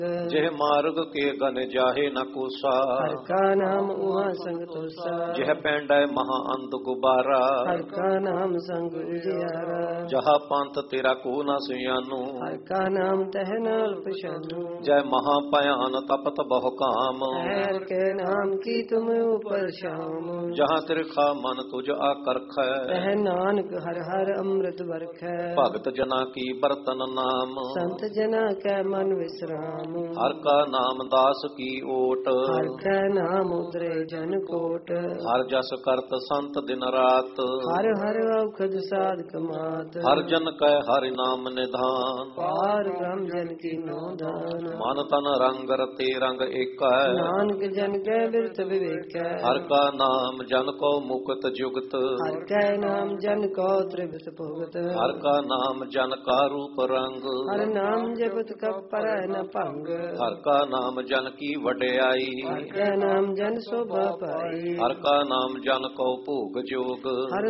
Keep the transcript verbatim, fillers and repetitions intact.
ਜਿਹ ਮਾਰਗ ਕੇ ਗਨ ਜਾਹੇ ਨ ਕੋਸਾ ਹਰ ਕਾ ਨਾਮ ਉਹਾ ਸੰਗ ਤੋਸਾ ਜਿਹ ਪੈਂਡੈ ਮਹਾ ਅੰਧ ਗੁਬਾਰਾ ਹਰ ਕਾ ਨਾਮ ਸੰਗ ਉਜਿਆਰਾ ਜਹਾ ਪੰਥ ਤੇਰਾ ਕੋ ਨ ਸਿਆਨੂ ਹਰ ਕਾ ਨਾਮ ਤਹਿ ਨਾਲ ਪਛਾਨੂ ਜੈ ਮਹਾ ਭਿਆਨ ਤਪਤ ਬਹੁ ਕਾਮ ਹਰ ਕੇ ਨਾਮ ਕੀ ਤੁਮ ਉਪਰ ਸ਼ਾਮ ਜਹਾਂ ਤਿਰਖਾ ਮਨ ਤੁਝ ਆਕਰਖੈ ਤਹਿ ਨਾਨਕ ਹਰ ਹਰ ਅੰਮ੍ਰਿਤ ਵਰਖੈ ਭਗਤ ਜਨਾ ਕੀ ਬਰਤਨ ਨਾਮ ਸੰਤ ਜਨਾ ਕੈ ਮਨ ਵਿਸਰਾਮ ਹਰ ਕਾ ਨਾਮ ਦਾਸ ਕੀ ਓਟ ਹਰ ਕੈ ਨਾਮ ਉਦਰੇ ਜਨ ਕੋਟ ਹਰ ਜਸ ਕਰਤ ਸੰਤ ਦਿਨ ਰਾਤ ਹਰ ਹਰ ਔਖਦ ਸਾਧਕ ਮਾਤ ਹਰ ਜਨ ਕੈ ਹਰਿ ਨਾਮ ਨਿਧਾਨ ਪਾਰ ਬ੍ਰਹਮ ਜਨ ਕੀ ਨੋ ਦਾਨ ਮਨ ਤਨ ਰੰਗ ਰਤੇ ਰੰਗ ਏਕੈ ਨਾਨਕ ਜਨ ਕੈ ਬਿਰਤ ਵਿਵੇਕੈ ਹਰ ਕਾ ਨਾਮ ਜਨ ਕੋ ਮੁਕਤ ਜੁਗਤ ਹਰ ਕੈ ਨਾਮ ਜਨ ਕੋ ਤ੍ਰਿਵਤ ਭੁਗਤ ਹਰ ਕਾ ਨਾਮ ਜਨ ਕਾ ਰੂਪ ਰੰਗ ਹਰ ਨਾਮ ਜਪਤ ਕਪ ਪਰੈ ਨ ਭੰਗ ਹਰ ਕਾ ਨਾਮ ਜਨ ਕੀ ਵਡਿਆਈ ਹਰ ਕੈ ਨਾਮ ਜਨ ਸੋਭਾ ਪਾਈ ਹਰ ਕਾ ਨਾਮ ਜਨ ਕੋ ਭੋਗ ਜੋਗ ਹਰ